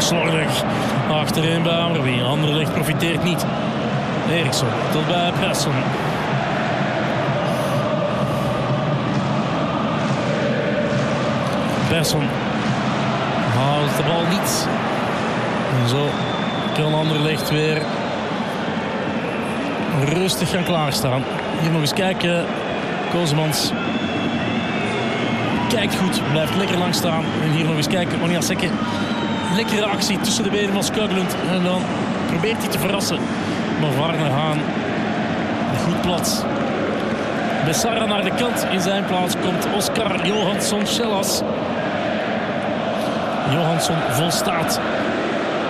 slordig achterin bij Hammarby. Anderlecht profiteert niet. Eriksson tot bij Persson. Persson haalt de bal niet. En zo kan Anderlecht weer rustig gaan klaarstaan. Hier nog eens kijken. Kozemans kijkt goed, blijft lekker lang staan. En hier nog eens kijken. Onyaseke. Lekkere actie tussen de benen van Skoglund. En dan probeert hij te verrassen. Maar Warner Haan goed plat. Bessara naar de kant. In zijn plaats komt Oscar Johansson Schellas. Johansson volstaat